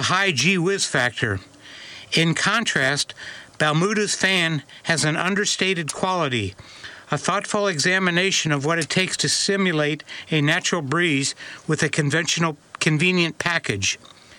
high gee-whiz factor. In contrast, Balmuda's fan has an understated quality, a thoughtful examination of what it takes to simulate a natural breeze with a convenient package.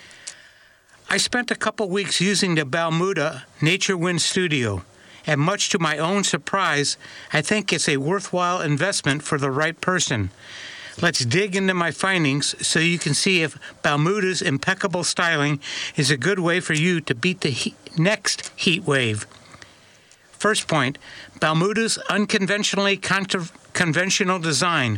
I spent a couple weeks using the Balmuda Nature Wind Studio, and much to my own surprise, I think it's a worthwhile investment for the right person. Let's dig into my findings so you can see if Balmuda's impeccable styling is a good way for you to beat the next heat wave. First point, Balmuda's unconventionally conventional design.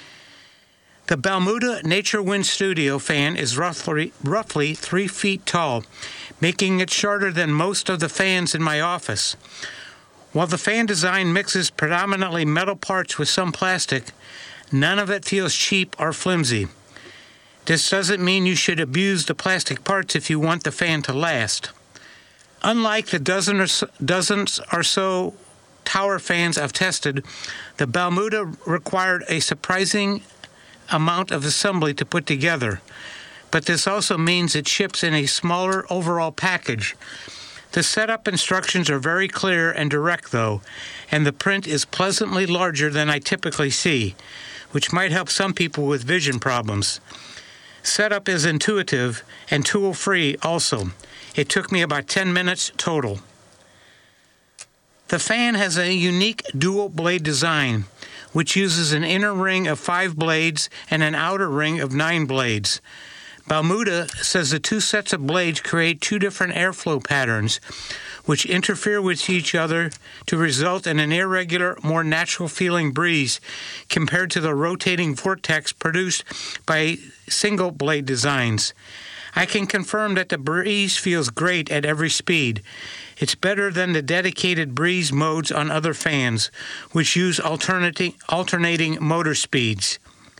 The Balmuda Nature Wind Studio fan is roughly 3 feet tall, making it shorter than most of the fans in my office. While the fan design mixes predominantly metal parts with some plastic, none of it feels cheap or flimsy. This doesn't mean you should abuse the plastic parts if you want the fan to last. Unlike the dozens or so tower fans I've tested, the Balmuda required a surprising amount of assembly to put together, but this also means it ships in a smaller overall package. The setup instructions are very clear and direct, though, and the print is pleasantly larger than I typically see, which might help some people with vision problems. Setup is intuitive and tool-free also. It took me about 10 minutes total. The fan has a unique dual blade design, which uses an inner ring of 5 blades and an outer ring of 9 blades. Balmuda says the 2 sets of blades create 2 different airflow patterns, which interfere with each other to result in an irregular, more natural-feeling breeze compared to the rotating vortex produced by single-blade designs. I can confirm that the breeze feels great at every speed. It's better than the dedicated breeze modes on other fans, which use alternating motor speeds.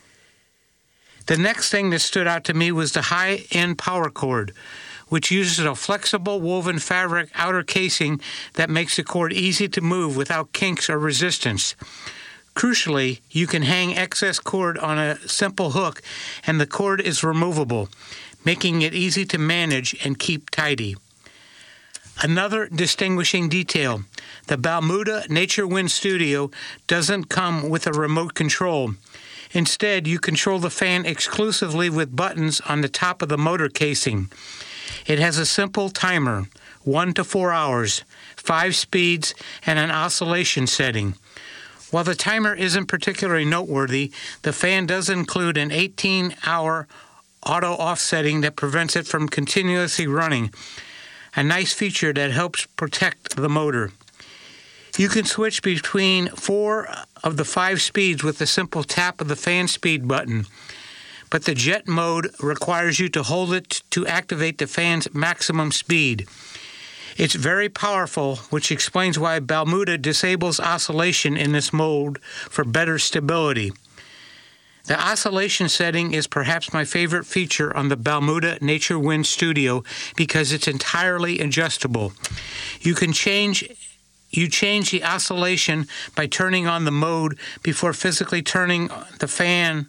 The next thing that stood out to me was the high-end power cord, which uses a flexible woven fabric outer casing that makes the cord easy to move without kinks or resistance. Crucially, you can hang excess cord on a simple hook, and the cord is removable, making it easy to manage and keep tidy. Another distinguishing detail, the Balmuda Nature Wind Studio doesn't come with a remote control. Instead, you control the fan exclusively with buttons on the top of the motor casing. It has a simple timer, 1 to 4 hours, 5 speeds, and an oscillation setting. While the timer isn't particularly noteworthy, the fan does include an 18-hour auto-off setting that prevents it from continuously running, a nice feature that helps protect the motor. You can switch between 4 of the 5 speeds with a simple tap of the fan speed button, but the jet mode requires you to hold it to activate the fan's maximum speed. It's very powerful, which explains why Balmuda disables oscillation in this mode for better stability. The oscillation setting is perhaps my favorite feature on the Balmuda Nature Wind Studio because it's entirely adjustable. You change the oscillation by turning on the mode before physically turning the fan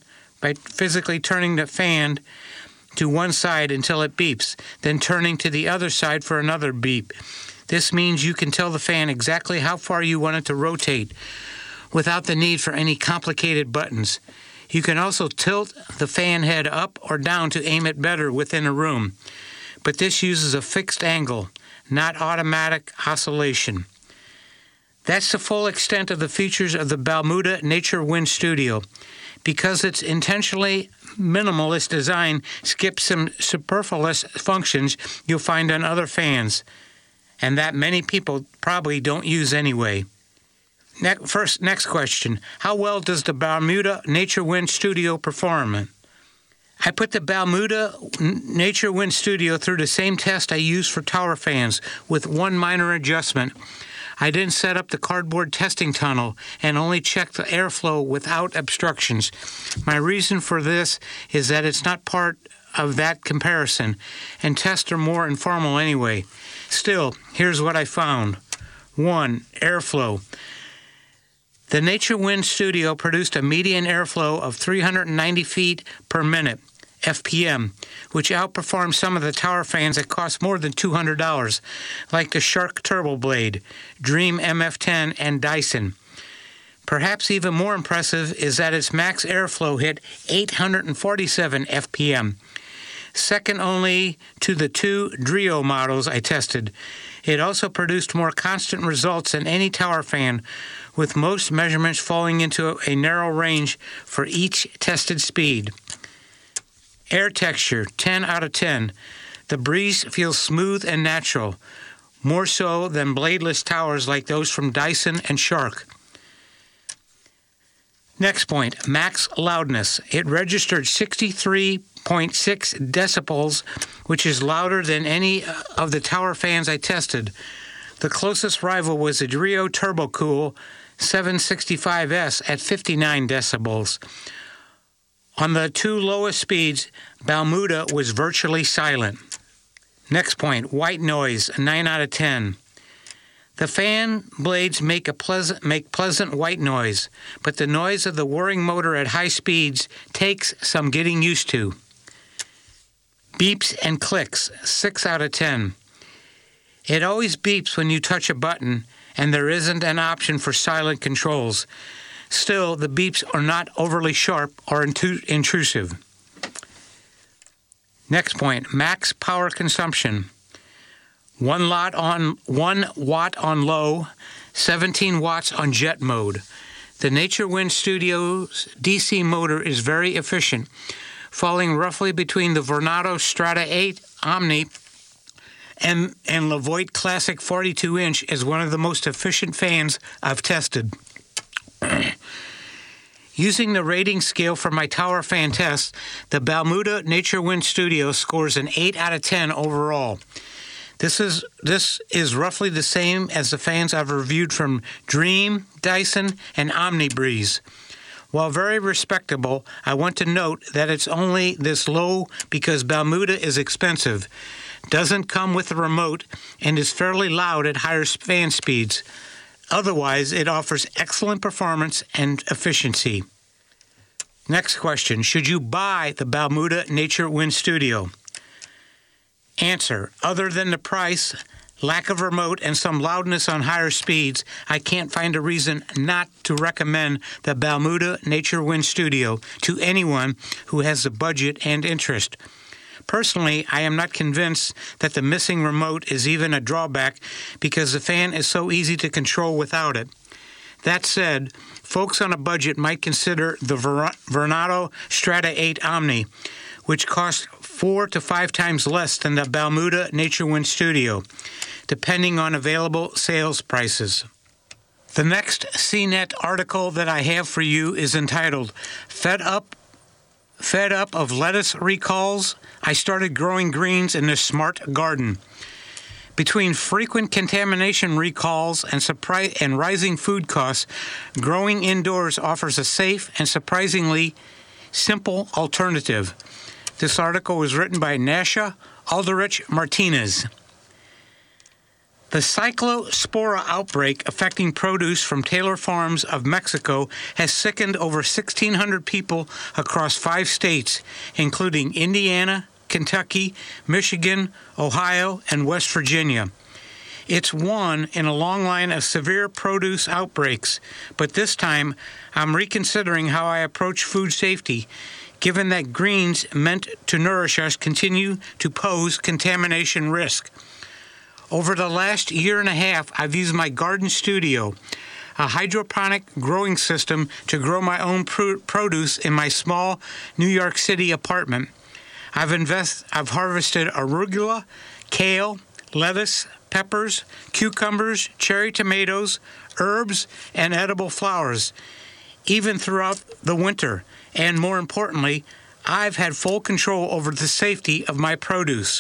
to one side until it beeps, then turning to the other side for another beep. This means you can tell the fan exactly how far you want it to rotate without the need for any complicated buttons. You can also tilt the fan head up or down to aim it better within a room, but this uses a fixed angle, not automatic oscillation. That's the full extent of the features of the Balmuda Nature Wind Studio. Because its intentionally minimalist design skips some superfluous functions you'll find on other fans, and that many people probably don't use anyway. Next question. How well does the Balmuda Nature Wind Studio perform? I put the Balmuda Nature Wind Studio through the same test I use for tower fans, with one minor adjustment. I didn't set up the cardboard testing tunnel and only checked the airflow without obstructions. My reason for this is that it's not part of that comparison, and tests are more informal anyway. Still, here's what I found. 1. Airflow. The Nature Wind Studio produced a median airflow of 390 feet per minute, FPM, which outperforms some of the tower fans that cost more than $200, like the Shark Turbo Blade, Dream MF10, and Dyson. Perhaps even more impressive is that its max airflow hit 847 FPM, second only to the two Drio models I tested. It also produced more constant results than any tower fan, with most measurements falling into a narrow range for each tested speed. Air texture, 10 out of 10. The breeze feels smooth and natural, more so than bladeless towers like those from Dyson and Shark. Next point, max loudness. It registered 63.6 decibels, which is louder than any of the tower fans I tested. The closest rival was the Drio TurboCool 765S at 59 decibels. On the two lowest speeds, Balmuda was virtually silent. Next point, white noise, 9 out of 10. The fan blades make pleasant white noise, but the noise of the whirring motor at high speeds takes some getting used to. Beeps and clicks, 6 out of 10. It always beeps when you touch a button, and there isn't an option for silent controls. Still, the beeps are not overly sharp or intrusive. Next point, max power consumption. 1 watt on low, 17 watts on jet mode. The Nature Wind Studio's DC motor is very efficient, falling roughly between the Vornado Strata 8 Omni and Levoit Classic 42-inch as one of the most efficient fans I've tested. Using the rating scale for my tower fan test, the Balmuda Nature Wind Studio scores an 8 out of 10 overall. This is roughly the same as the fans I've reviewed from Dream, Dyson, and OmniBreeze. While very respectable, I want to note that it's only this low because Balmuda is expensive, doesn't come with a remote, and is fairly loud at higher fan speeds. Otherwise, it offers excellent performance and efficiency. Next question, should you buy the Balmuda Nature Wind Studio? Answer, other than the price, lack of remote, and some loudness on higher speeds, I can't find a reason not to recommend the Balmuda Nature Wind Studio to anyone who has the budget and interest. Personally, I am not convinced that the missing remote is even a drawback because the fan is so easy to control without it. That said, folks on a budget might consider the Vornado Strata 8 Omni, which costs 4 to 5 times less than the Balmuda Nature Wind Studio, depending on available sales prices. The next CNET article that I have for you is entitled, Fed Up of Lettuce Recalls, I Started Growing Greens in This Smart Garden. Between frequent contamination recalls and rising food costs, growing indoors offers a safe and surprisingly simple alternative. This article was written by Nasha Alderich Martinez. The Cyclospora outbreak affecting produce from Taylor Farms of Mexico has sickened over 1,600 people across 5 states, including Indiana, Kentucky, Michigan, Ohio, and West Virginia. It's one in a long line of severe produce outbreaks, but this time I'm reconsidering how I approach food safety, given that greens meant to nourish us continue to pose contamination risk. Over the last year and a half, I've used my garden studio, a hydroponic growing system, to grow my own produce in my small New York City apartment. I've harvested arugula, kale, lettuce, peppers, cucumbers, cherry tomatoes, herbs, and edible flowers, even throughout the winter. And more importantly, I've had full control over the safety of my produce.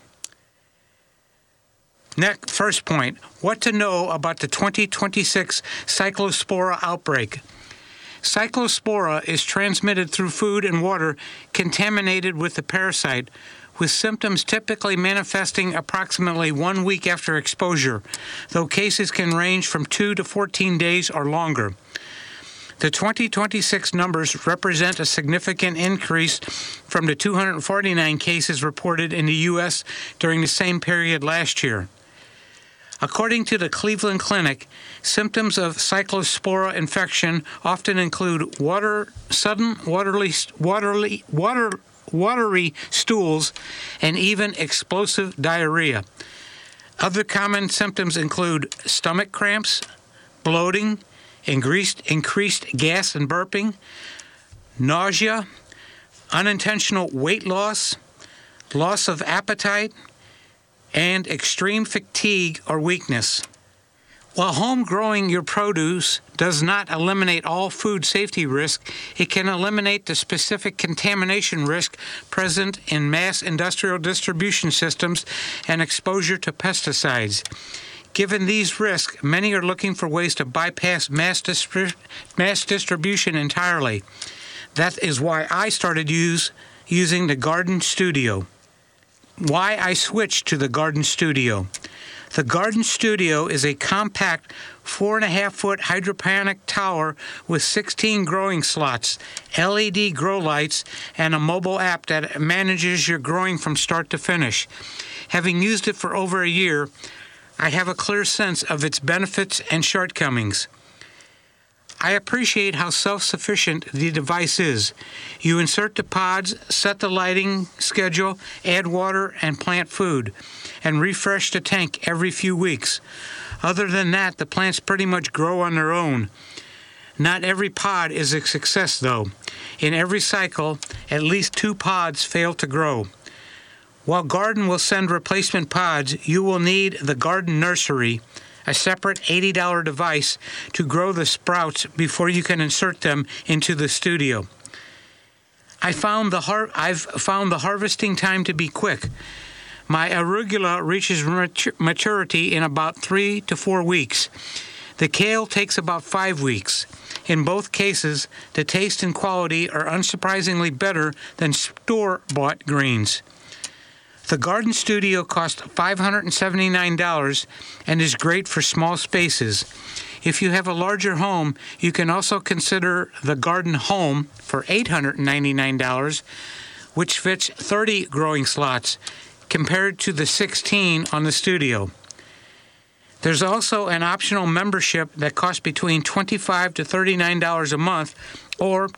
Next, first point, what to know about the 2026 Cyclospora outbreak. Cyclospora is transmitted through food and water contaminated with the parasite, with symptoms typically manifesting approximately 1 week after exposure, though cases can range from 2 to 14 days or longer. The 2026 numbers represent a significant increase from the 249 cases reported in the U.S. during the same period last year. According to the Cleveland Clinic, symptoms of cyclospora infection often include sudden watery stools, and even explosive diarrhea. Other common symptoms include stomach cramps, bloating, increased gas and burping, nausea, unintentional weight loss, loss of appetite, and extreme fatigue or weakness. While home growing your produce does not eliminate all food safety risk, it can eliminate the specific contamination risk present in mass industrial distribution systems and exposure to pesticides. Given these risks, many are looking for ways to bypass mass distribution entirely. That is why I started using the Garden Studio. Why I switched to the Garden Studio. The Garden Studio is a compact 4.5-foot hydroponic tower with 16 growing slots, LED grow lights, and a mobile app that manages your growing from start to finish. Having used it for over a year, I have a clear sense of its benefits and shortcomings. I appreciate how self-sufficient the device is. You insert the pods, set the lighting schedule, add water, and plant food, and refresh the tank every few weeks. Other than that, the plants pretty much grow on their own. Not every pod is a success, though. In every cycle, at least 2 pods fail to grow. While Garden will send replacement pods, you will need the Garden Nursery, a separate $80 device to grow the sprouts before you can insert them into the studio. I've found the harvesting time to be quick. My arugula reaches maturity in about 3 to 4 weeks. The kale takes about 5 weeks. In both cases, the taste and quality are unsurprisingly better than store-bought greens. The Garden Studio costs $579 and is great for small spaces. If you have a larger home, you can also consider the Garden Home for $899, which fits 30 growing slots, compared to the 16 on the Studio. There's also an optional membership that costs between $25 to $39 a month, or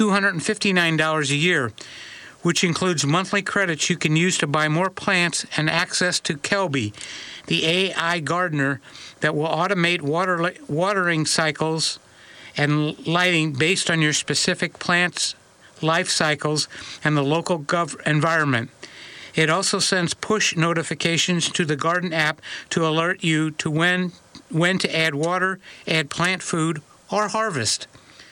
$259 a year, which includes monthly credits you can use to buy more plants and access to Kelby, the AI gardener that will automate watering cycles and lighting based on your specific plant's life cycles and the local environment. It also sends push notifications to the Garden app to alert you to when to add water, add plant food, or harvest.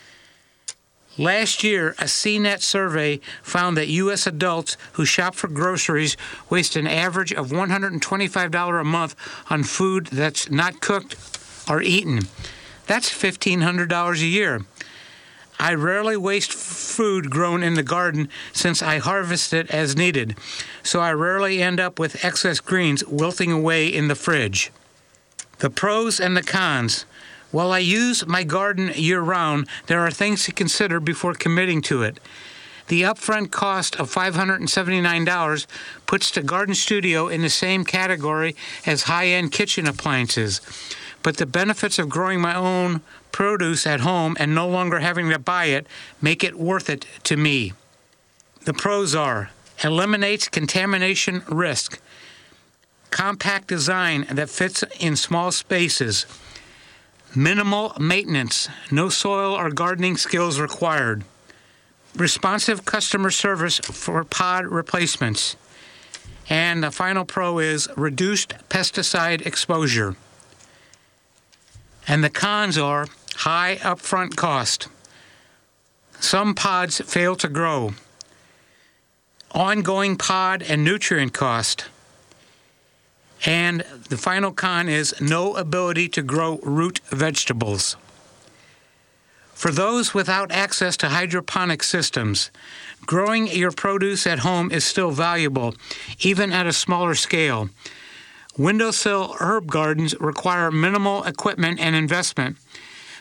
Last year, a CNET survey found that U.S. adults who shop for groceries waste an average of $125 a month on food that's not cooked or eaten. That's $1,500 a year. I rarely waste food grown in the garden since I harvest it as needed, so I rarely end up with excess greens wilting away in the fridge. The pros and the cons. While I use my garden year-round, there are things to consider before committing to it. The upfront cost of $579 puts the Garden Studio in the same category as high-end kitchen appliances, but the benefits of growing my own produce at home and no longer having to buy it make it worth it to me. The pros are: eliminates contamination risk, compact design that fits in small spaces, minimal maintenance, no soil or gardening skills required, responsive customer service for pod replacements, and the final pro is reduced pesticide exposure. And the cons are high upfront cost. Some pods fail to grow. Ongoing pod and nutrient cost. And the final con is no ability to grow root vegetables. For those without access to hydroponic systems, growing your produce at home is still valuable, even at a smaller scale. Windowsill herb gardens require minimal equipment and investment,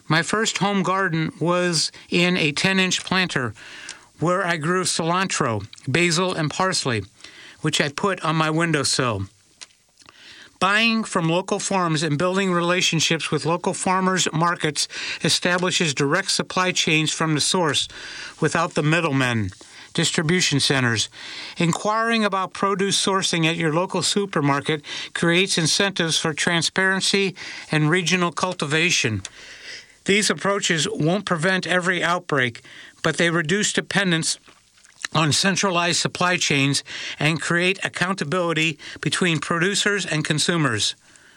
My first home garden was in a 10-inch planter where I grew cilantro, basil, and parsley, which I put on my windowsill. Buying from local farms and building relationships with local farmers markets establishes direct supply chains from the source without the middlemen, distribution centers. Inquiring about produce sourcing at your local supermarket creates incentives for transparency and regional cultivation. These approaches won't prevent every outbreak, but they reduce dependence on centralized supply chains and create accountability between producers and consumers.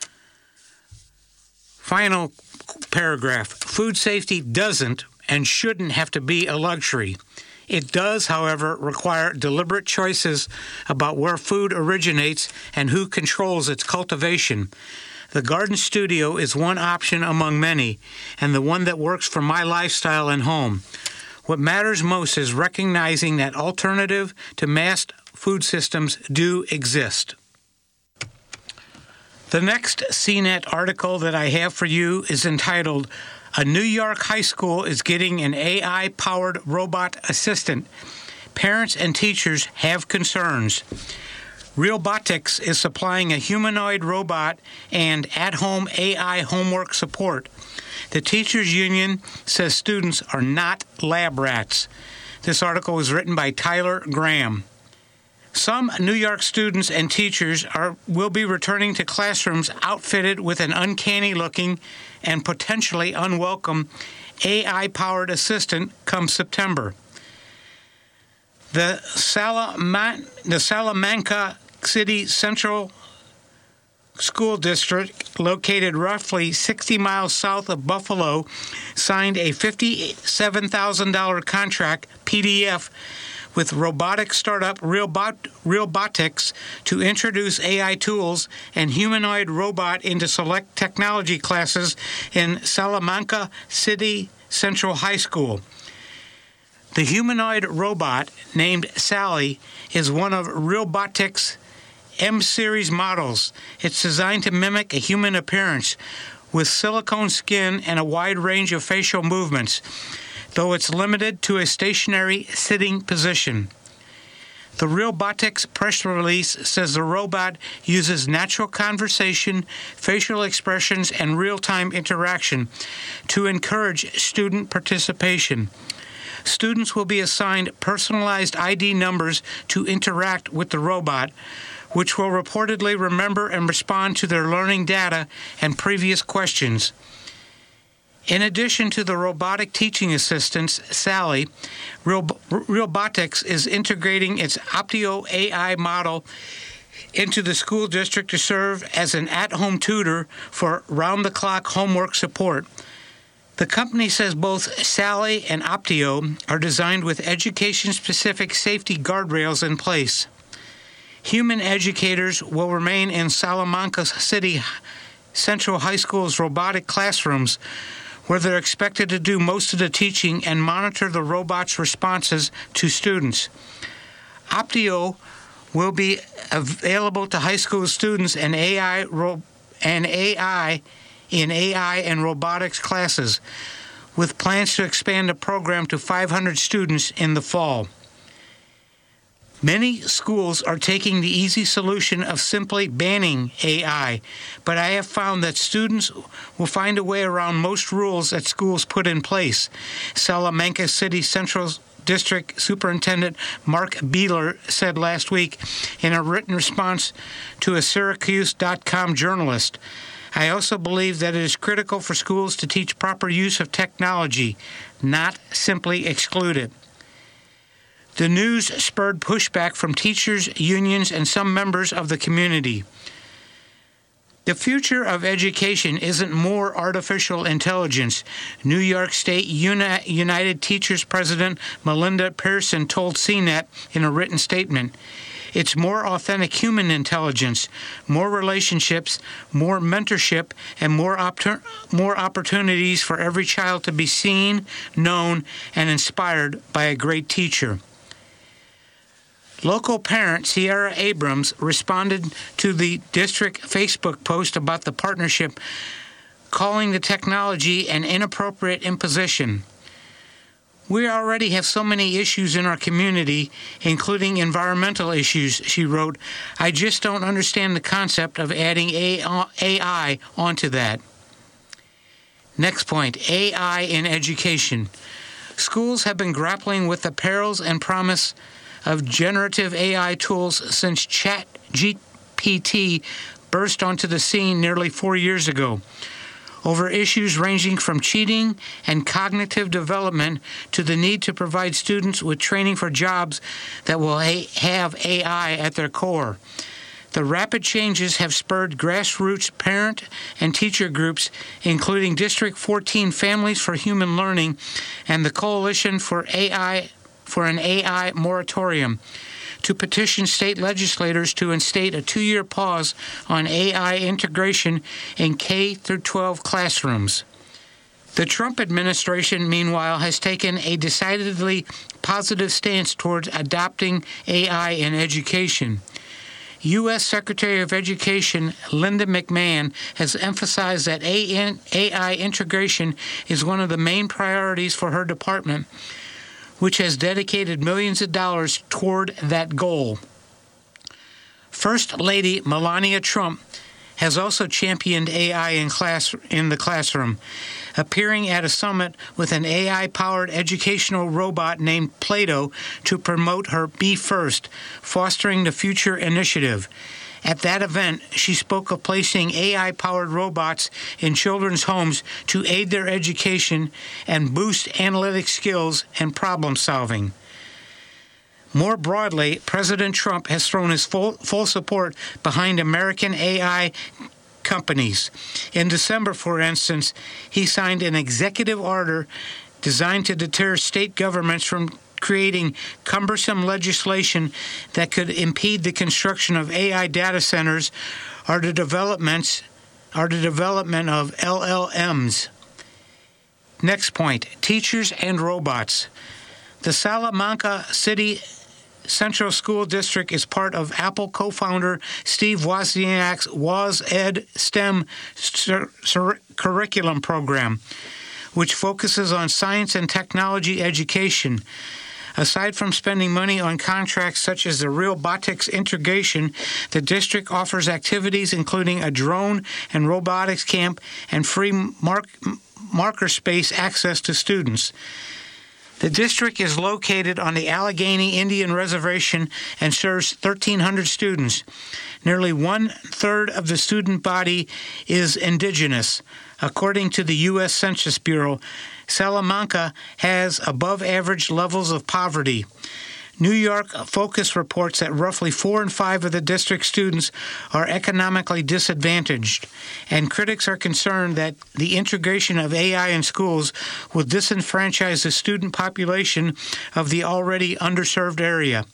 Final paragraph. Food safety doesn't and shouldn't have to be a luxury. It does, however, require deliberate choices about where food originates and who controls its cultivation. The garden studio is one option among many, and the one that works for my lifestyle and home. What matters most is recognizing that alternative to mass food systems do exist. The next CNET article that I have for you is entitled, "A New York High School is Getting an AI-Powered Robot Assistant. Parents and Teachers Have Concerns." Realbotix is supplying a humanoid robot and at-home AI homework support. The Teachers Union says students are not lab rats. This article was written by Tyler Graham. Some New York students and teachers will be returning to classrooms outfitted with an uncanny-looking and potentially unwelcome AI-powered assistant come September. The Salamanca City Central School District, located roughly 60 miles south of Buffalo, signed a $57,000 contract, PDF, with robotic startup Realbotix to introduce AI tools and humanoid robot into select technology classes in Salamanca City Central High School. The humanoid robot, named Sally, is one of Realbotix's M-Series models. It's designed to mimic a human appearance with silicone skin and a wide range of facial movements, though it's limited to a stationary sitting position. The Realbotix press release says the robot uses natural conversation, facial expressions, and real-time interaction to encourage student participation. Students will be assigned personalized ID numbers to interact with the robot, which will reportedly remember and respond to their learning data and previous questions. In addition to the robotic teaching assistants, Sally, Realbotix is integrating its Optio AI model into the school district to serve as an at-home tutor for round-the-clock homework support. The company says both Sally and Optio are designed with education-specific safety guardrails in place. Human educators will remain in Salamanca City Central High School's robotic classrooms, where they're expected to do most of the teaching and monitor the robot's responses to students. Optio will be available to high school students and AI and robotics classes, with plans to expand the program to 500 students in the fall. Many schools are taking the easy solution of simply banning AI, but I have found that students will find a way around most rules that schools put in place. Salamanca City Central District Superintendent Mark Beeler said last week in a written response to a Syracuse.com journalist. I also believe that it is critical for schools to teach proper use of technology, not simply exclude it. The news spurred pushback from teachers, unions, and some members of the community. The future of education isn't more artificial intelligence, New York State United Teachers President Melinda Pearson told CNET in a written statement. It's more authentic human intelligence, more relationships, more mentorship, and more opportunities for every child to be seen, known, and inspired by a great teacher. Local parent Sierra Abrams responded to the district Facebook post about the partnership calling the technology an inappropriate imposition. We already have so many issues in our community, including environmental issues, she wrote. I just don't understand the concept of adding AI onto that. Next point, AI in education. Schools have been grappling with the perils and promise of generative AI tools since ChatGPT burst onto the scene nearly 4 years ago, over issues ranging from cheating and cognitive development to the need to provide students with training for jobs that will have AI at their core. The rapid changes have spurred grassroots parent and teacher groups, including District 14 Families for Human Learning and the Coalition for an AI Moratorium, to petition state legislators to instate a 2-year pause on AI integration in K-12 classrooms. The Trump administration, meanwhile, has taken a decidedly positive stance towards adopting AI in education. U.S. Secretary of Education Linda McMahon has emphasized that AI integration is one of the main priorities for her department, which has dedicated millions of dollars toward that goal. First Lady Melania Trump has also championed AI in the classroom, appearing at a summit with an AI-powered educational robot named Plato to promote her Be First, Fostering the Future initiative. At that event, she spoke of placing AI-powered robots in children's homes to aid their education and boost analytic skills and problem-solving. More broadly, President Trump has thrown his full support behind American AI companies. In December, for instance, he signed an executive order designed to deter state governments from creating cumbersome legislation that could impede the construction of AI data centers or the development of LLMs. Next point, teachers and robots. The Salamanca City Central School District is part of Apple co-founder Steve Wozniak's WozEd STEM curriculum program, which focuses on science and technology education. Aside from spending money on contracts such as the Realbotix integration, the district offers activities including a drone and robotics camp and free makerspace access to students. The district is located on the Allegheny Indian Reservation and serves 1,300 students. Nearly 1/3 of the student body is indigenous. According to the U.S. Census Bureau, Salamanca has above-average levels of poverty. New York Focus reports that roughly 4 in 5 of the district's students are economically disadvantaged, and critics are concerned that the integration of AI in schools will disenfranchise the student population of the already underserved area.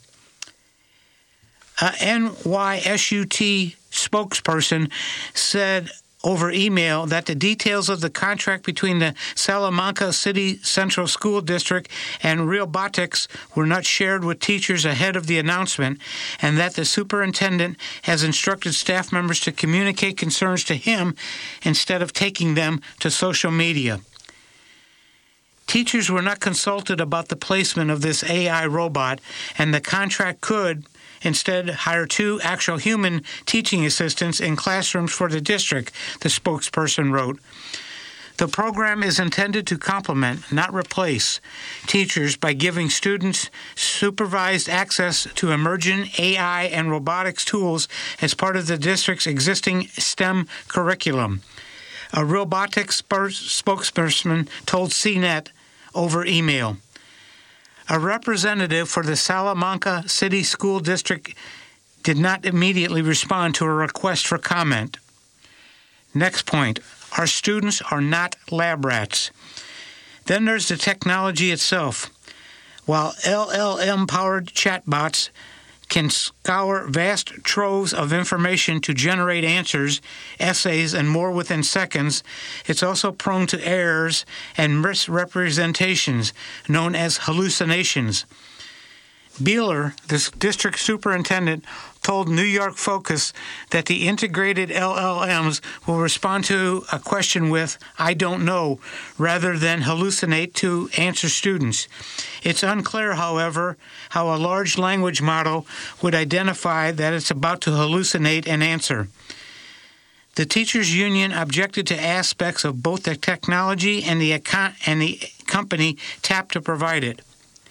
A NYSUT spokesperson said over email that the details of the contract between the Salamanca City Central School District and Realbotix were not shared with teachers ahead of the announcement, and that the superintendent has instructed staff members to communicate concerns to him instead of taking them to social media. Teachers were not consulted about the placement of this AI robot, and the contract could instead hire 2 actual human teaching assistants in classrooms for the district, the spokesperson wrote. The program is intended to complement, not replace, teachers by giving students supervised access to emerging AI and robotics tools as part of the district's existing STEM curriculum. A Realbotix spokesperson told CNET over email. A representative for the Salamanca City School District did not immediately respond to a request for comment. Next point, our students are not lab rats. Then there's the technology itself. While LLM-powered chatbots can scour vast troves of information to generate answers, essays, and more within seconds, it's also prone to errors and misrepresentations, known as hallucinations. Beeler, the district superintendent, told New York Focus that the integrated LLMs will respond to a question with, "I don't know," rather than hallucinate to answer students. It's unclear, however, how a large language model would identify that it's about to hallucinate and answer. The teachers' union objected to aspects of both the technology and the company tapped to provide it.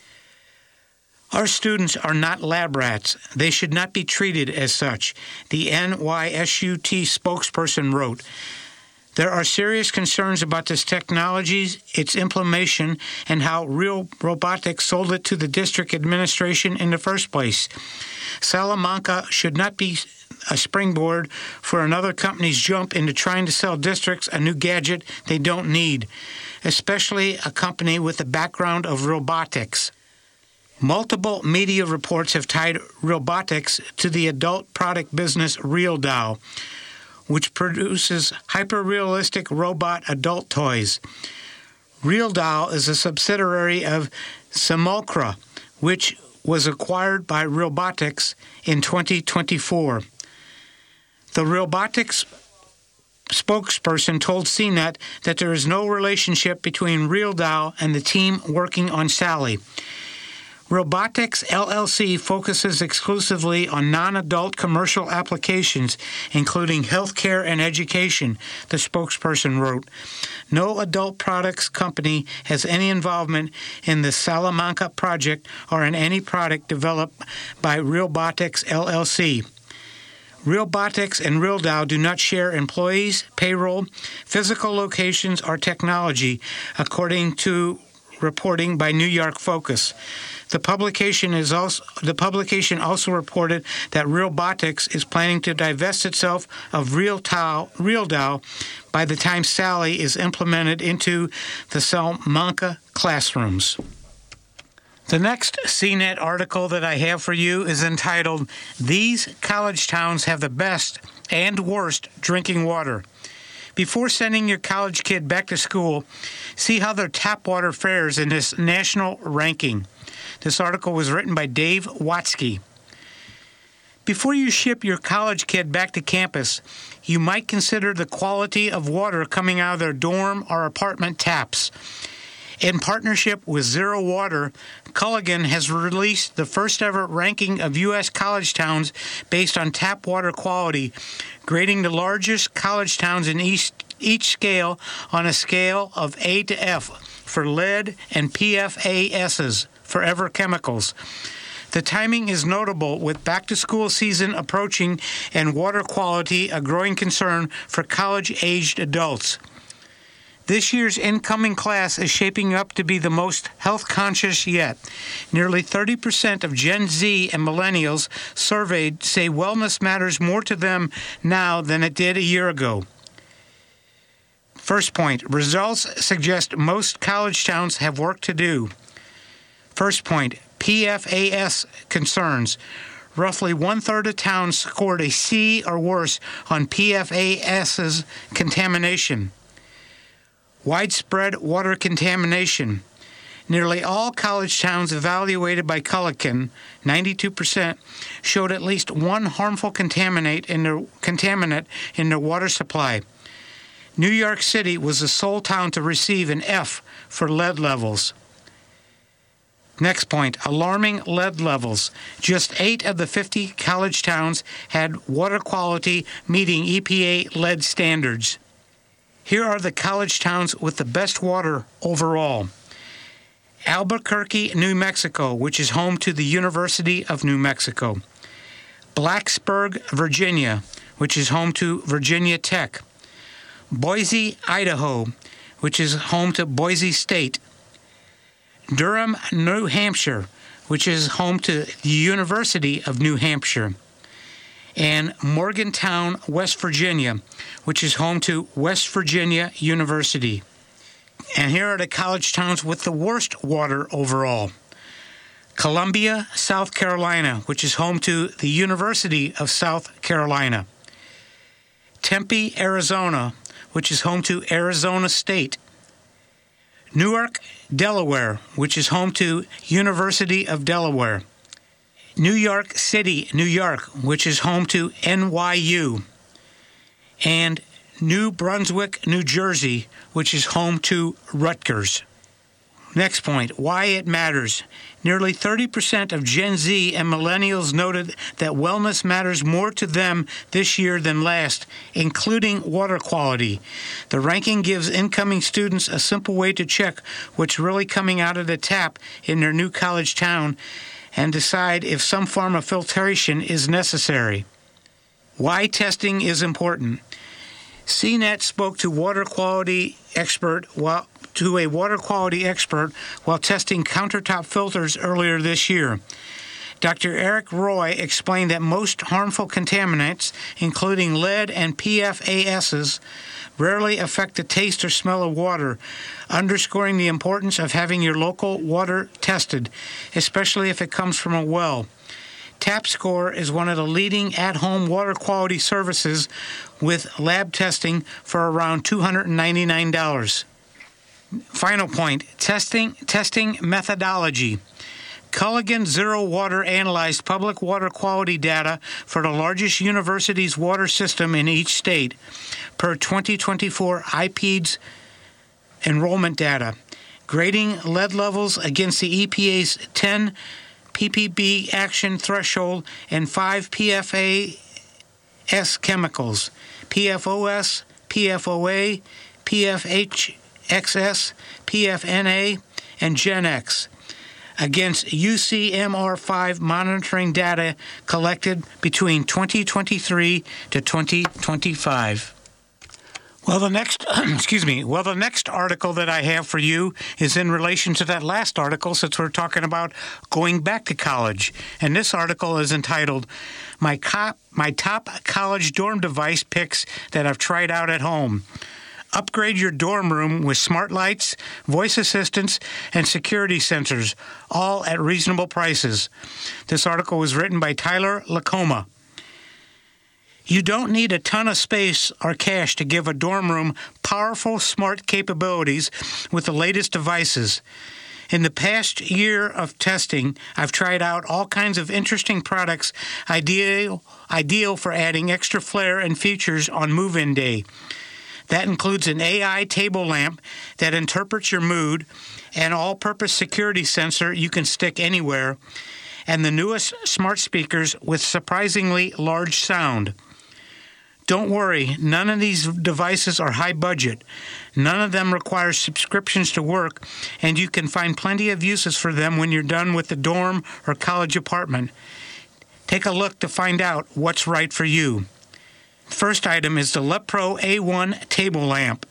Our students are not lab rats. They should not be treated as such, the NYSUT spokesperson wrote. There are serious concerns about this technology, its implementation, and how Real Robotics sold it to the district administration in the first place. Salamanca should not be a springboard for another company's jump into trying to sell districts a new gadget they don't need, especially a company with a background of robotics. Multiple media reports have tied robotics to the adult product business RealDoll, which produces hyper-realistic robot adult toys. RealDoll is a subsidiary of Simulacra, which was acquired by Realbotix in 2024. The Realbotix spokesperson told CNET that there is no relationship between RealDoll and the team working on Sally. Realbotix LLC focuses exclusively on non-adult commercial applications, including healthcare and education, the spokesperson wrote. No adult products company has any involvement in the Salamanca project or in any product developed by Realbotix LLC. Realbotix and RealDoll do not share employees, payroll, physical locations, or technology, according to reporting by New York Focus. The publication also reported that Realbotix is planning to divest itself of RealDoll by the time Sally is implemented into the Salamanca classrooms. The next CNET article that I have for you is entitled, "These College Towns Have the Best and Worst Drinking Water." Before sending your college kid back to school, see how their tap water fares in this national ranking. This article was written by Dave Watsky. Before you ship your college kid back to campus, you might consider the quality of water coming out of their dorm or apartment taps. In partnership with Zero Water, Culligan has released the first ever ranking of U.S. college towns based on tap water quality, grading the largest college towns in each scale on a scale of A to F for lead and PFASs, forever chemicals. The timing is notable with back-to-school season approaching and water quality a growing concern for college-aged adults. This year's incoming class is shaping up to be the most health-conscious yet. Nearly 30% of Gen Z and millennials surveyed say wellness matters more to them now than it did a year ago. First point, results suggest most college towns have work to do. First point, PFAS concerns. Roughly one-third of towns scored a C or worse on PFAS's contamination. Widespread water contamination. Nearly all college towns evaluated by Culligan, 92%, showed at least one harmful contaminant in their water supply. New York City was the sole town to receive an F for lead levels. Next point, alarming lead levels. Just 8 of the 50 college towns had water quality meeting EPA lead standards. Here are the college towns with the best water overall. Albuquerque, New Mexico, which is home to the University of New Mexico. Blacksburg, Virginia, which is home to Virginia Tech. Boise, Idaho, which is home to Boise State. Durham, New Hampshire, which is home to the University of New Hampshire. And Morgantown, West Virginia, which is home to West Virginia University. And here are the college towns with the worst water overall. Columbia, South Carolina, which is home to the University of South Carolina. Tempe, Arizona, which is home to Arizona State. Newark, Delaware, which is home to University of Delaware. New York City, New York, which is home to NYU, and New Brunswick, New Jersey, which is home to Rutgers. Next point, why it matters. Nearly 30% of Gen Z and millennials noted that wellness matters more to them this year than last, including water quality. The ranking gives incoming students a simple way to check what's really coming out of the tap in their new college town and decide if some form of filtration is necessary. Why testing is important. CNET spoke to a water quality expert while testing countertop filters earlier this year. Dr. Eric Roy explained that most harmful contaminants, including lead and PFASs, rarely affect the taste or smell of water, underscoring the importance of having your local water tested, especially if it comes from a well. TapScore is one of the leading at-home water quality services with lab testing for around $299. Final point, testing methodology. Culligan Zero Water analyzed public water quality data for the largest university's water system in each state per 2024 IPEDS enrollment data, grading lead levels against the EPA's 10 ppb action threshold and 5 PFAS chemicals, PFOS, PFOA, PFHXS, PFNA, and GenX, against UCMR5 monitoring data collected between 2023 to 2025. Well, the next article that I have for you is in relation to that last article, since we're talking about going back to college. And this article is entitled, My Top College Dorm Device Picks That I've Tried Out at Home. Upgrade your dorm room with smart lights, voice assistants, and security sensors, all at reasonable prices. This article was written by Tyler Lacoma. You don't need a ton of space or cash to give a dorm room powerful, smart capabilities with the latest devices. In the past year of testing, I've tried out all kinds of interesting products ideal for adding extra flair and features on move-in day. That includes an AI table lamp that interprets your mood, an all-purpose security sensor you can stick anywhere, and the newest smart speakers with surprisingly large sound. Don't worry, none of these devices are high budget. None of them require subscriptions to work, and you can find plenty of uses for them when you're done with the dorm or college apartment. Take a look to find out what's right for you. First item is the LePro A1 table lamp.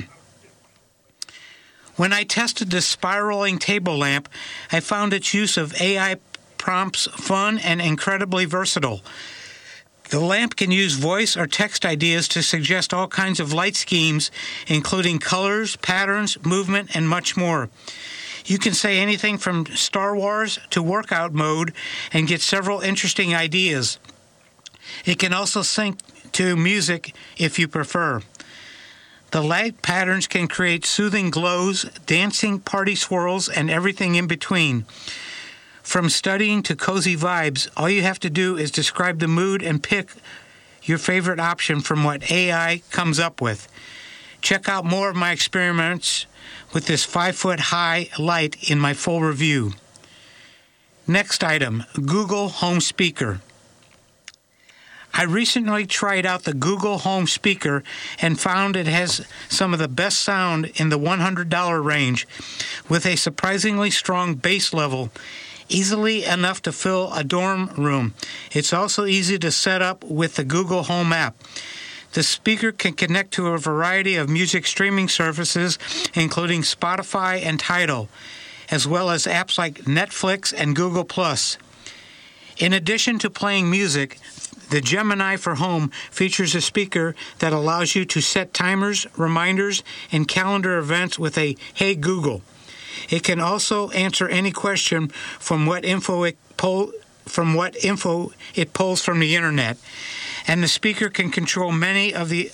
When I tested the spiraling table lamp, I found its use of AI prompts fun and incredibly versatile. The lamp can use voice or text ideas to suggest all kinds of light schemes, including colors, patterns, movement, and much more. You can say anything from Star Wars to workout mode and get several interesting ideas. It can also sync to music if you prefer. The light patterns can create soothing glows, dancing party swirls, and everything in between. From studying to cozy vibes, all you have to do is describe the mood and pick your favorite option from what AI comes up with. Check out more of my experiments with this 5-foot-high light in my full review. Next item, Google Home Speaker. I recently tried out the Google Home Speaker and found it has some of the best sound in the $100 range, with a surprisingly strong bass level, easily enough to fill a dorm room. It's also easy to set up with the Google Home app. The speaker can connect to a variety of music streaming services, including Spotify and Tidal, as well as apps like Netflix and Google+. In addition to playing music, the Gemini for Home features a speaker that allows you to set timers, reminders, and calendar events with a Hey Google. It can also answer any question from what info it pulls from the internet. And the speaker can control many of the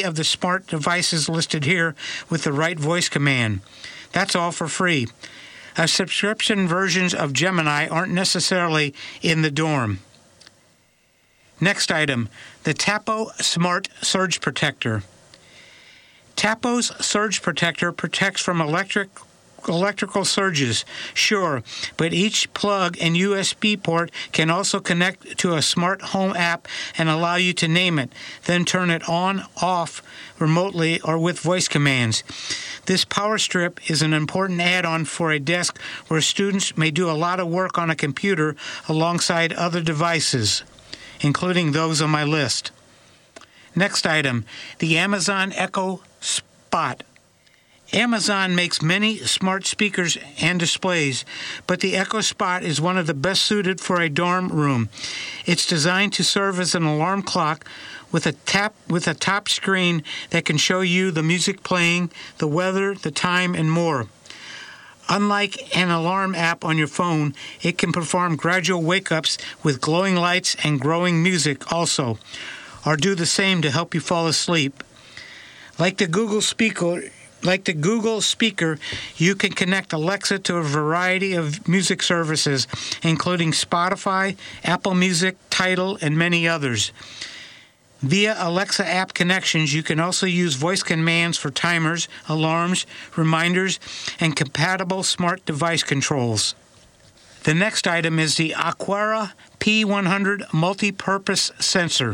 smart devices listed here with the right voice command. That's all for free. Subscription versions of Gemini aren't necessarily in the dorm. Next item, the Tapo Smart Surge Protector. Tapo's Surge Protector protects from electrical surges, sure, but each plug and USB port can also connect to a smart home app and allow you to name it, then turn it on, off, remotely, or with voice commands. This power strip is an important add-on for a desk where students may do a lot of work on a computer alongside other devices, including those on my list. Next item, the Amazon Echo Spot. Amazon makes many smart speakers and displays, but the Echo Spot is one of the best suited for a dorm room. It's designed to serve as an alarm clock with a top screen that can show you the music playing, the weather, the time, and more. Unlike an alarm app on your phone, it can perform gradual wake-ups with glowing lights and growing music also, or do the same to help you fall asleep. Like the Google Speaker, you can connect Alexa to a variety of music services, including Spotify, Apple Music, Tidal, and many others. Via Alexa app connections, you can also use voice commands for timers, alarms, reminders, and compatible smart device controls. The next item is the Aqara P100 multi-purpose sensor.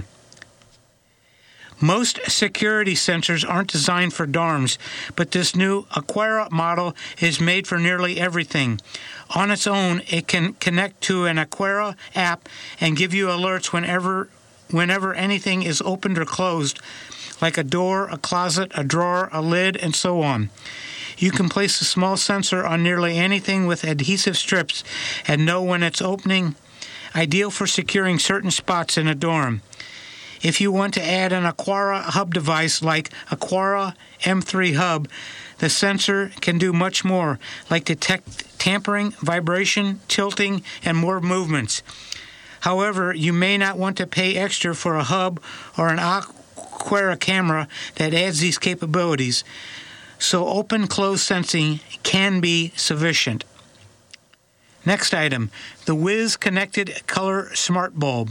Most security sensors aren't designed for dorms, but this new Aqara model is made for nearly everything. On its own, it can connect to an Aqara app and give you alerts whenever anything is opened or closed, like a door, a closet, a drawer, a lid, and so on. You can place a small sensor on nearly anything with adhesive strips and know when it's opening, ideal for securing certain spots in a dorm. If you want to add an Aqara hub device like Aqara M3 Hub, the sensor can do much more, like detect tampering, vibration, tilting, and more movements. However, you may not want to pay extra for a hub or an Aqara camera that adds these capabilities, so open-close sensing can be sufficient. Next item, the Wiz Connected Color Smart Bulb.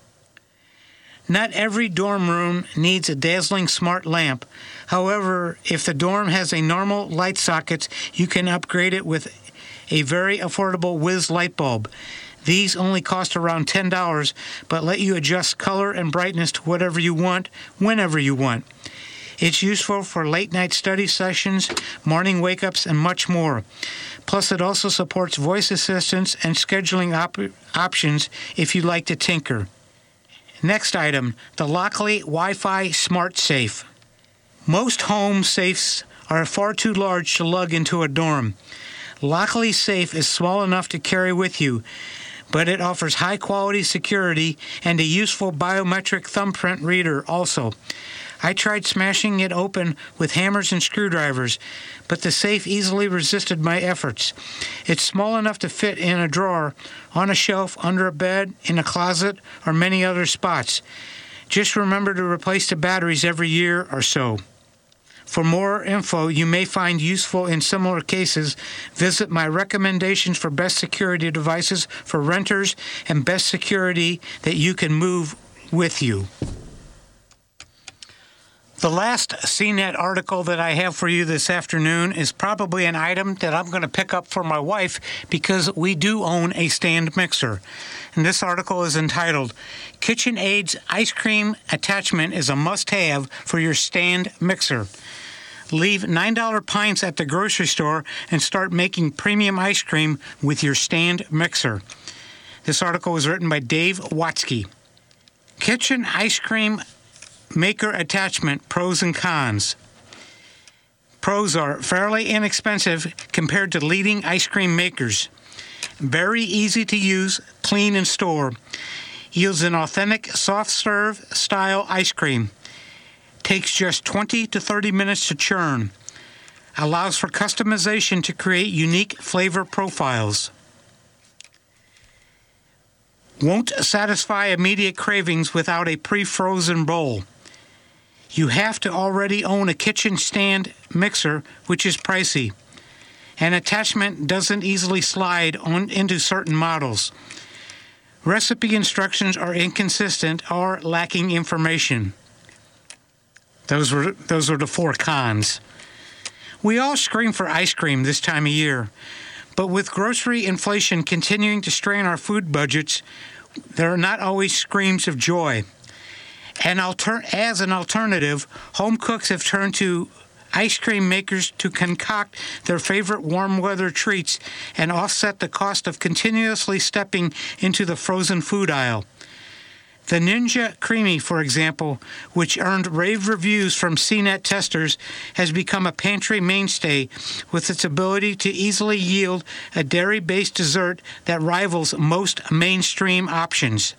Not every dorm room needs a dazzling smart lamp. However, if the dorm has a normal light socket, you can upgrade it with a very affordable Wiz light bulb. These only cost around $10, but let you adjust color and brightness to whatever you want, whenever you want. It's useful for late-night study sessions, morning wake-ups, and much more. Plus, it also supports voice assistance and scheduling options if you like to tinker. Next item, the Lockley Wi-Fi Smart Safe. Most home safes are far too large to lug into a dorm. Lockley Safe is small enough to carry with you, but it offers high-quality security and a useful biometric thumbprint reader also. I tried smashing it open with hammers and screwdrivers, but the safe easily resisted my efforts. It's small enough to fit in a drawer, on a shelf, under a bed, in a closet, or many other spots. Just remember to replace the batteries every year or so. For more info you may find useful in similar cases, visit my recommendations for best security devices for renters and best security that you can move with you. The last CNET article that I have for you this afternoon is probably an item that I'm going to pick up for my wife because we do own a stand mixer. And this article is entitled, KitchenAid's Ice Cream Attachment is a Must-Have for Your Stand Mixer. Leave $9 pints at the grocery store and start making premium ice cream with your stand mixer. This article was written by Dave Watsky. Kitchen Ice Cream Maker Attachment, Pros and Cons. Pros are fairly inexpensive compared to leading ice cream makers. Very easy to use, clean, and store. Yields an authentic soft serve style ice cream. Takes just 20 to 30 minutes to churn. Allows for customization to create unique flavor profiles. Won't satisfy immediate cravings without a pre-frozen bowl. You have to already own a kitchen stand mixer, which is pricey. An attachment doesn't easily slide into certain models. Recipe instructions are inconsistent or lacking information. Those were the 4 cons. We all scream for ice cream this time of year, but with grocery inflation continuing to strain our food budgets, there are not always screams of joy. As an alternative, home cooks have turned to ice cream makers to concoct their favorite warm weather treats and offset the cost of continuously stepping into the frozen food aisle. The Ninja Creami, for example, which earned rave reviews from CNET testers, has become a pantry mainstay with its ability to easily yield a dairy-based dessert that rivals most mainstream options.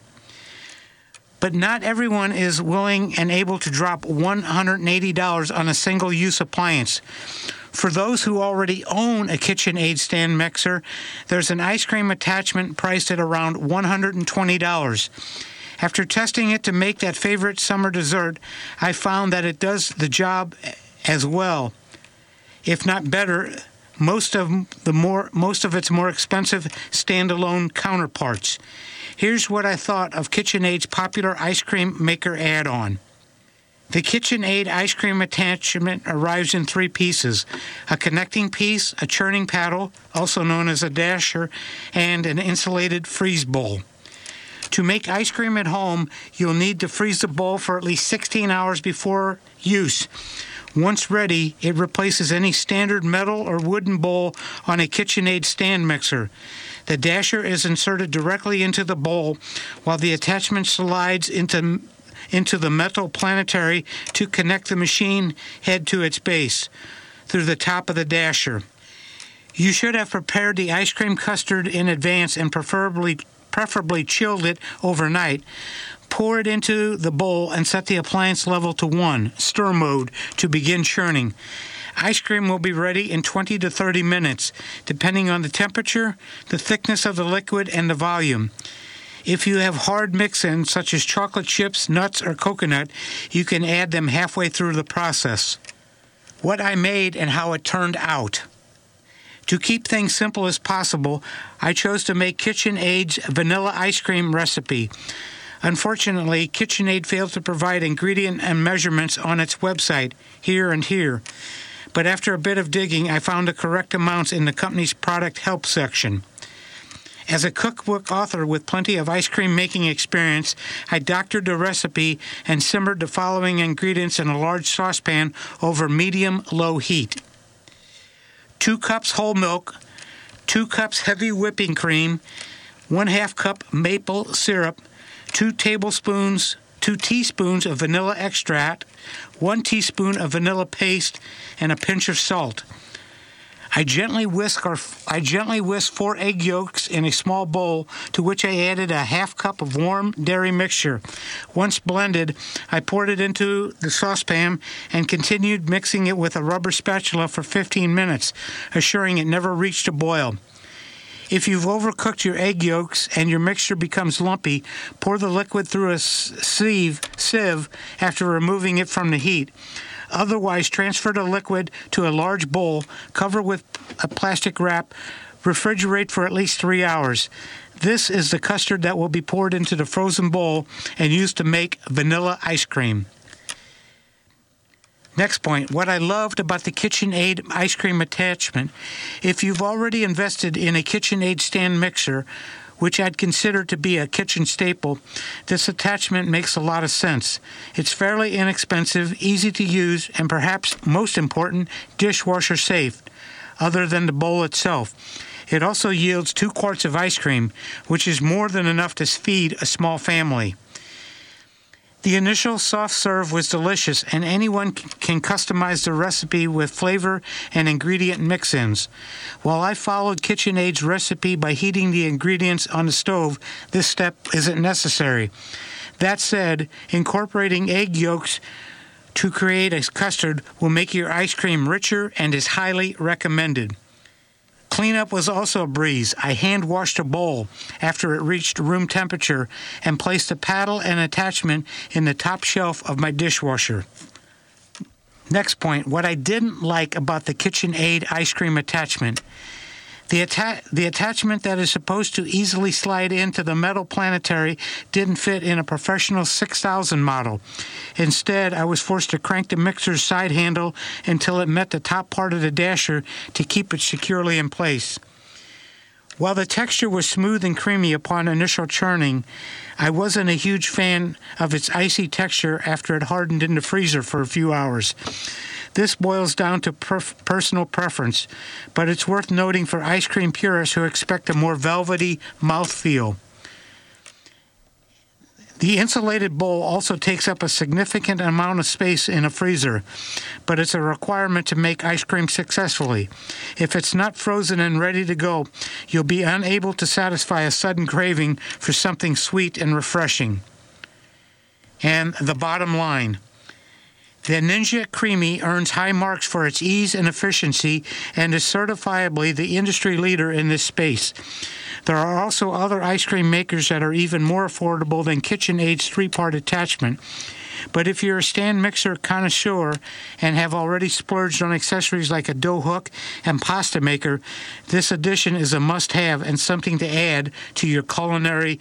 But not everyone is willing and able to drop $180 on a single-use appliance. For those who already own a KitchenAid stand mixer, there's an ice cream attachment priced at around $120. After testing it to make that favorite summer dessert, I found that it does the job as well, if not better, most of its more expensive standalone counterparts. Here's what I thought of KitchenAid's popular ice cream maker add-on. The KitchenAid ice cream attachment arrives in 3 pieces: a connecting piece, a churning paddle, also known as a dasher, and an insulated freeze bowl. To make ice cream at home, you'll need to freeze the bowl for at least 16 hours before use. Once ready, it replaces any standard metal or wooden bowl on a KitchenAid stand mixer. The dasher is inserted directly into the bowl, while the attachment slides into the metal planetary to connect the machine head to its base through the top of the dasher. You should have prepared the ice cream custard in advance and preferably chilled it overnight. Pour it into the bowl and set the appliance level to 1, stir mode, to begin churning. Ice cream will be ready in 20 to 30 minutes, depending on the temperature, the thickness of the liquid, and the volume. If you have hard mix-ins, such as chocolate chips, nuts, or coconut, you can add them halfway through the process. What I made and how it turned out. To keep things simple as possible, I chose to make KitchenAid's vanilla ice cream recipe. Unfortunately, KitchenAid failed to provide ingredient and measurements on its website, here and here. But after a bit of digging, I found the correct amounts in the company's product help section. As a cookbook author with plenty of ice cream making experience, I doctored the recipe and simmered the following ingredients in a large saucepan over medium-low heat: 2 cups whole milk, 2 cups heavy whipping cream, 1/2 cup maple syrup, 2 teaspoons of vanilla extract, 1 teaspoon of vanilla paste, and a pinch of salt. I gently whisk 4 egg yolks in a small bowl, to which I added a 1/2 cup of warm dairy mixture. Once blended, I poured it into the saucepan and continued mixing it with a rubber spatula for 15 minutes, assuring it never reached a boil. If you've overcooked your egg yolks and your mixture becomes lumpy, pour the liquid through a sieve after removing it from the heat. Otherwise, transfer the liquid to a large bowl, cover with a plastic wrap, refrigerate for at least 3 hours. This is the custard that will be poured into the frozen bowl and used to make vanilla ice cream. Next point, what I loved about the KitchenAid ice cream attachment. If you've already invested in a KitchenAid stand mixer, which I'd consider to be a kitchen staple, this attachment makes a lot of sense. It's fairly inexpensive, easy to use, and perhaps most important, dishwasher safe, other than the bowl itself. It also yields 2 quarts of ice cream, which is more than enough to feed a small family. The initial soft serve was delicious, and anyone can customize the recipe with flavor and ingredient mix-ins. While I followed KitchenAid's recipe by heating the ingredients on the stove, this step isn't necessary. That said, incorporating egg yolks to create a custard will make your ice cream richer and is highly recommended. Cleanup was also a breeze. I hand-washed a bowl after it reached room temperature and placed a paddle and attachment in the top shelf of my dishwasher. Next point, what I didn't like about the KitchenAid ice cream attachment. The attachment that is supposed to easily slide into the metal planetary didn't fit in a professional 6000 model. Instead, I was forced to crank the mixer's side handle until it met the top part of the dasher to keep it securely in place. While the texture was smooth and creamy upon initial churning, I wasn't a huge fan of its icy texture after it hardened in the freezer for a few hours. This boils down to personal preference, but it's worth noting for ice cream purists who expect a more velvety mouthfeel. The insulated bowl also takes up a significant amount of space in a freezer, but it's a requirement to make ice cream successfully. If it's not frozen and ready to go, you'll be unable to satisfy a sudden craving for something sweet and refreshing. And the bottom line. The Ninja Creami earns high marks for its ease and efficiency and is certifiably the industry leader in this space. There are also other ice cream makers that are even more affordable than KitchenAid's 3-part attachment. But if you're a stand mixer connoisseur and have already splurged on accessories like a dough hook and pasta maker, this addition is a must-have and something to add to your culinary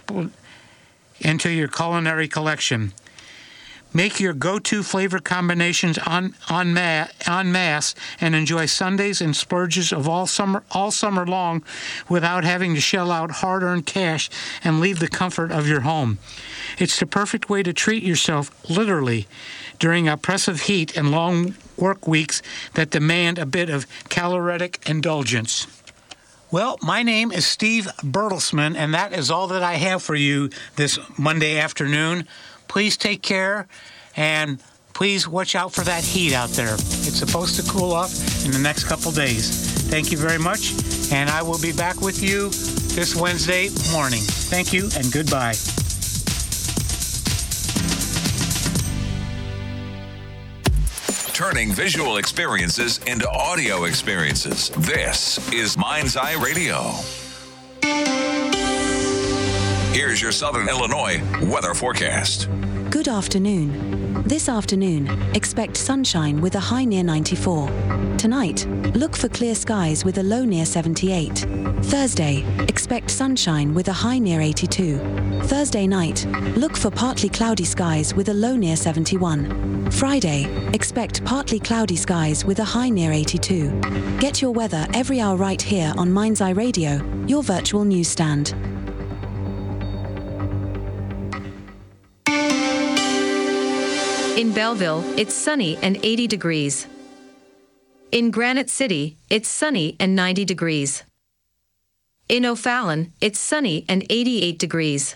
collection. Make your go-to flavor combinations en masse and enjoy Sundays and splurges of all summer long without having to shell out hard-earned cash and leave the comfort of your home. It's the perfect way to treat yourself, literally, during oppressive heat and long work weeks that demand a bit of caloric indulgence. Well, my name is Steve Bertelsman, and that is all that I have for you this Monday afternoon. Please take care, and please watch out for that heat out there. It's supposed to cool off in the next couple days. Thank you very much, and I will be back with you this Wednesday morning. Thank you, and goodbye. Turning visual experiences into audio experiences. This is Mind's Eye Radio. Here's your Southern Illinois weather forecast. Good afternoon. This afternoon, expect sunshine with a high near 94. Tonight, look for clear skies with a low near 78. Thursday, expect sunshine with a high near 82. Thursday night, look for partly cloudy skies with a low near 71. Friday, expect partly cloudy skies with a high near 82. Get your weather every hour right here on Mind's Eye Radio, your virtual newsstand. In Belleville, it's sunny and 80 degrees. In Granite City, it's sunny and 90 degrees. In O'Fallon, it's sunny and 88 degrees.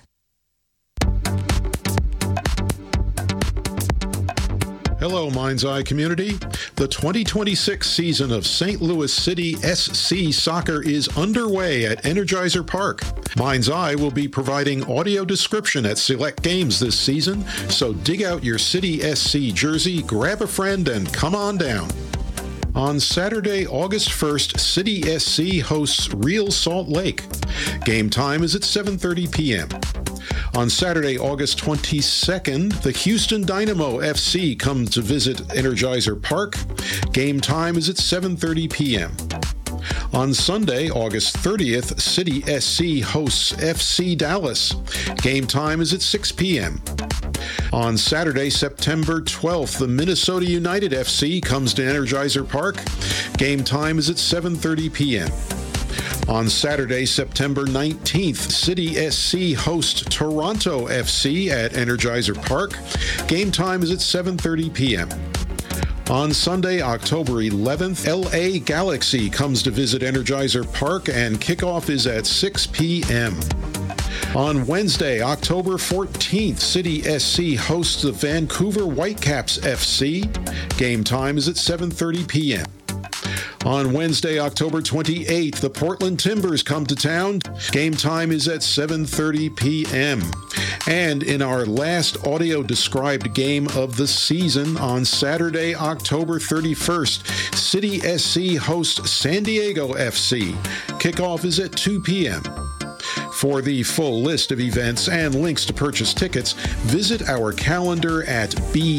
Hello, Mind's Eye community. The 2026 season of St. Louis City SC Soccer is underway at Energizer Park. Mind's Eye will be providing audio description at select games this season, so dig out your City SC jersey, grab a friend, and come on down. On Saturday, August 1st, City SC hosts Real Salt Lake. Game time is at 7:30 p.m. On Saturday, August 22nd, the Houston Dynamo FC come to visit Energizer Park. Game time is at 7:30 p.m. On Sunday, August 30th, City SC hosts FC Dallas. Game time is at 6 p.m. On Saturday, September 12th, the Minnesota United FC comes to Energizer Park. Game time is at 7:30 p.m. On Saturday, September 19th, City SC hosts Toronto FC at Energizer Park. Game time is at 7:30 p.m. On Sunday, October 11th, LA Galaxy comes to visit Energizer Park, and kickoff is at 6 p.m. On Wednesday, October 14th, City SC hosts the Vancouver Whitecaps FC. Game time is at 7:30 p.m. On Wednesday, October 28th, the Portland Timbers come to town. Game time is at 7:30 p.m. And in our last audio-described game of the season, on Saturday, October 31st, City SC hosts San Diego FC. Kickoff is at 2 p.m. For the full list of events and links to purchase tickets, visit our calendar at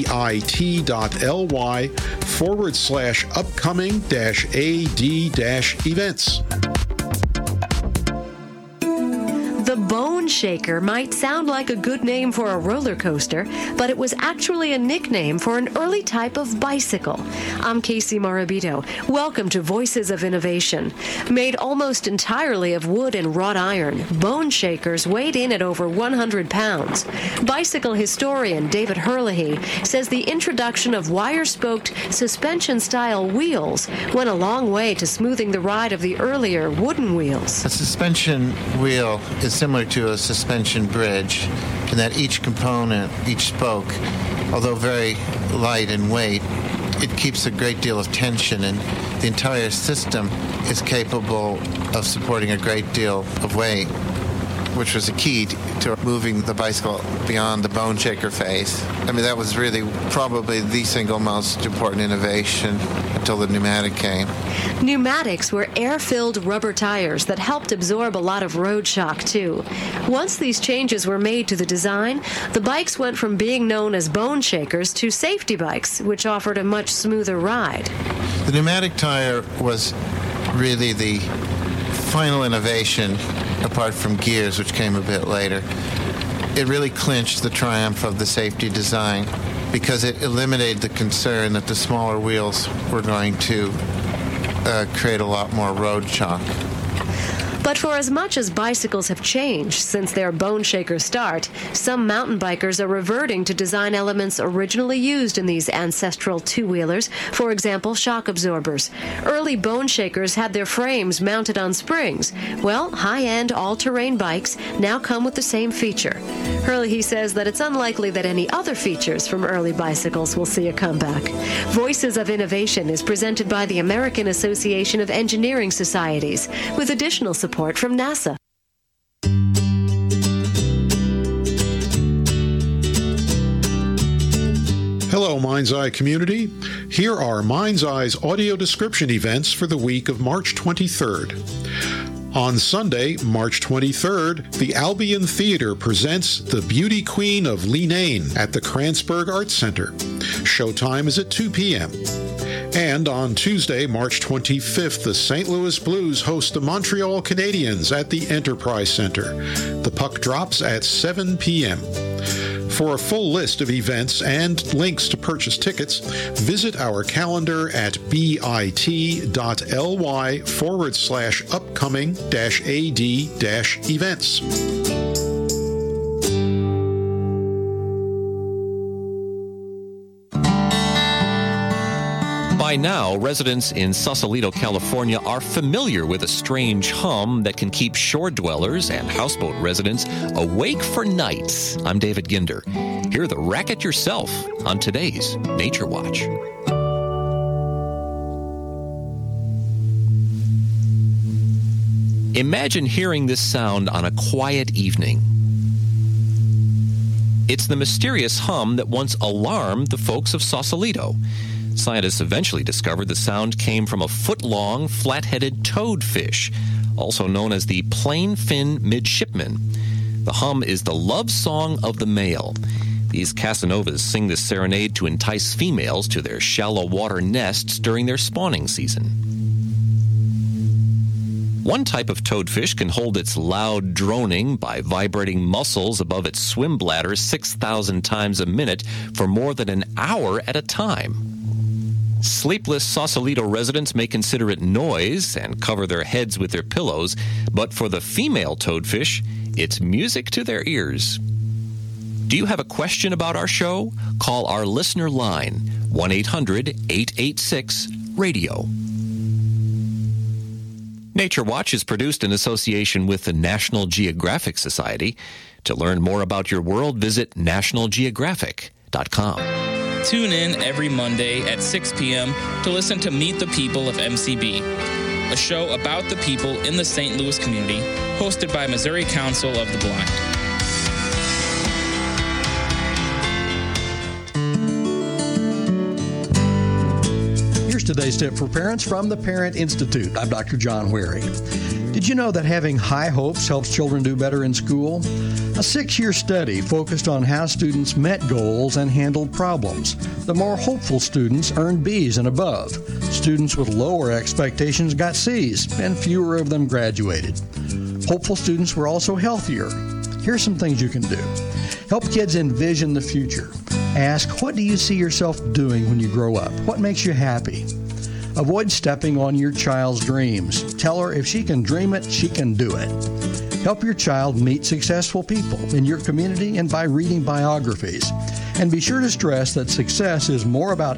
bit.ly/upcoming-ad-events. The Bone Shaker might sound like a good name for a roller coaster, but it was actually a nickname for an early type of bicycle. I'm Casey Morabito. Welcome to Voices of Innovation. Made almost entirely of wood and wrought iron, Bone Shakers weighed in at over 100 pounds. Bicycle historian David Herlihy says the introduction of wire-spoked, suspension-style wheels went a long way to smoothing the ride of the earlier wooden wheels. A suspension wheel is similar to a suspension bridge in that each component, each spoke, although very light in weight, it keeps a great deal of tension, and the entire system is capable of supporting a great deal of weight, which was a key to moving the bicycle beyond the bone shaker phase. I mean, that was really probably the single most important innovation until the pneumatic came. Pneumatics were air-filled rubber tires that helped absorb a lot of road shock, too. Once these changes were made to the design, the bikes went from being known as bone shakers to safety bikes, which offered a much smoother ride. The pneumatic tire was really the final innovation, apart from gears, which came a bit later. It really clinched the triumph of the safety design because it eliminated the concern that the smaller wheels were going to create a lot more road shock. But for as much as bicycles have changed since their bone shaker start, some mountain bikers are reverting to design elements originally used in these ancestral two-wheelers, for example, shock absorbers. Early bone shakers had their frames mounted on springs. Well, high-end, all-terrain bikes now come with the same feature. Herlihy says that it's unlikely that any other features from early bicycles will see a comeback. Voices of Innovation is presented by the American Association of Engineering Societies, with additional support from NASA. Hello, Mind's Eye community. Here are Mind's Eye's audio description events for the week of March 23rd. On Sunday, March 23rd, the Albion Theater presents The Beauty Queen of Leenane at the Kranzberg Arts Center. Showtime is at 2 p.m. And on Tuesday, March 25th, the St. Louis Blues host the Montreal Canadiens at the Enterprise Center. The puck drops at 7 p.m. For a full list of events and links to purchase tickets, visit our calendar at bit.ly/upcoming-ad-events. By now, residents in Sausalito, California are familiar with a strange hum that can keep shore dwellers and houseboat residents awake for nights. I'm David Ginder. Hear the racket yourself on today's Nature Watch. Imagine hearing this sound on a quiet evening. It's the mysterious hum that once alarmed the folks of Sausalito. Scientists eventually discovered the sound came from a foot-long, flat-headed toadfish, also known as the plain-fin midshipman. The hum is the love song of the male. These Casanovas sing this serenade to entice females to their shallow water nests during their spawning season. One type of toadfish can hold its loud droning by vibrating muscles above its swim bladder 6,000 times a minute for more than an hour at a time. Sleepless Sausalito residents may consider it noise and cover their heads with their pillows, but for the female toadfish, it's music to their ears. Do you have a question about our show? Call our listener line, 1-800-886-RADIO. Nature Watch is produced in association with the National Geographic Society. To learn more about your world, visit nationalgeographic.com. Tune in every Monday at 6 p.m. to listen to Meet the People of MCB, a show about the people in the St. Louis community, hosted by Missouri Council of the Blind. Here's today's tip for parents from the Parent Institute. I'm Dr. John Wherry. Did Did you know that having high hopes helps children do better in school? A 6-year study focused on how students met goals and handled problems. The more hopeful students earned B's and above. Students with lower expectations got C's, and fewer of them graduated. Hopeful students were also healthier. Here's some things you can do. Help kids envision the future. Ask, what do you see yourself doing when you grow up? What makes you happy? Avoid stepping on your child's dreams. Tell her if she can dream it, she can do it. Help your child meet successful people in your community and by reading biographies. And be sure to stress that success is more about